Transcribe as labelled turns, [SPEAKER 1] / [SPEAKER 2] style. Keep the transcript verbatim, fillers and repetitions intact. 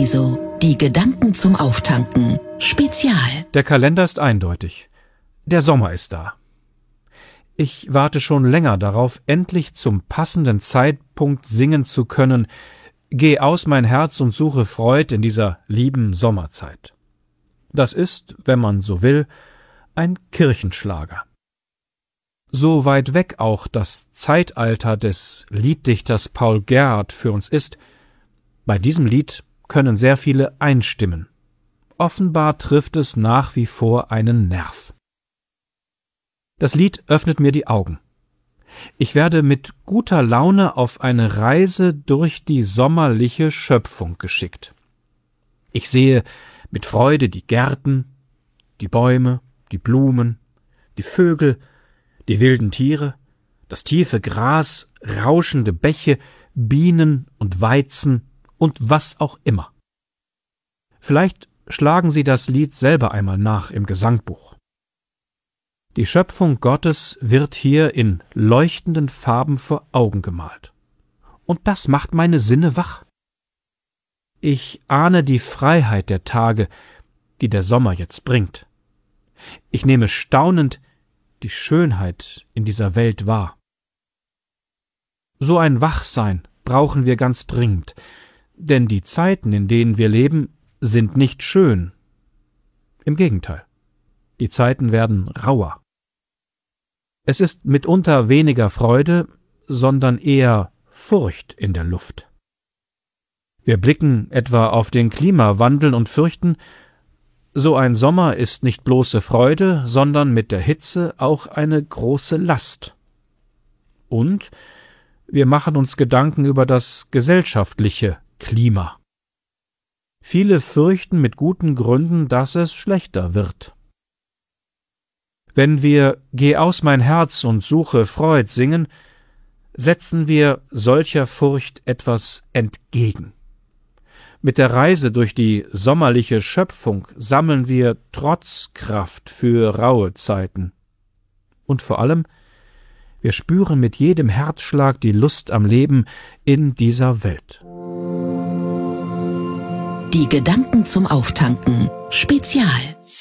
[SPEAKER 1] Paradiso, die Gedanken zum Auftanken, Spezial.
[SPEAKER 2] Der Kalender ist eindeutig. Der Sommer ist da. Ich warte schon länger darauf, endlich zum passenden Zeitpunkt singen zu können: Geh aus mein Herz und suche Freud in dieser lieben Sommerzeit. Das ist, wenn man so will, ein Kirchenschlager. So weit weg auch das Zeitalter des Lieddichters Paul Gerhardt für uns ist, bei diesem Lied können sehr viele einstimmen. Offenbar trifft es nach wie vor einen Nerv. Das Lied öffnet mir die Augen. Ich werde mit guter Laune auf eine Reise durch die sommerliche Schöpfung geschickt. Ich sehe mit Freude die Gärten, die Bäume, die Blumen, die Vögel, die wilden Tiere, das tiefe Gras, rauschende Bäche, Bienen und Weizen und was auch immer. Vielleicht schlagen Sie das Lied selber einmal nach im Gesangbuch. Die Schöpfung Gottes wird hier in leuchtenden Farben vor Augen gemalt. Und das macht meine Sinne wach. Ich ahne die Freiheit der Tage, die der Sommer jetzt bringt. Ich nehme staunend die Schönheit in dieser Welt wahr. So ein Wachsein brauchen wir ganz dringend, denn die Zeiten, in denen wir leben, sind nicht schön. Im Gegenteil, die Zeiten werden rauer. Es ist mitunter weniger Freude, sondern eher Furcht in der Luft. Wir blicken etwa auf den Klimawandel und fürchten, so ein Sommer ist nicht bloße Freude, sondern mit der Hitze auch eine große Last. Und wir machen uns Gedanken über das gesellschaftliche Klima. Viele fürchten mit guten Gründen, dass es schlechter wird. Wenn wir »Geh aus mein Herz und suche Freud« singen, setzen wir solcher Furcht etwas entgegen. Mit der Reise durch die sommerliche Schöpfung sammeln wir Trotzkraft für raue Zeiten. Und vor allem, wir spüren mit jedem Herzschlag die Lust am Leben in dieser Welt.
[SPEAKER 1] Die Gedanken zum Auftanken, Spezial.